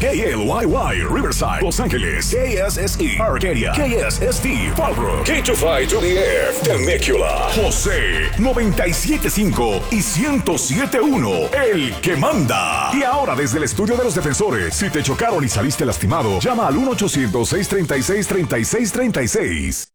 KLYY, Riverside, Los Ángeles. KSSE, Arcadia. KSST, Fallbrook. K25 to the F, Temecula. José, 97.5 y 107.1, el que manda. Y ahora desde el estudio de los defensores, si te chocaron y saliste lastimado, llama al 1-800-636-3636.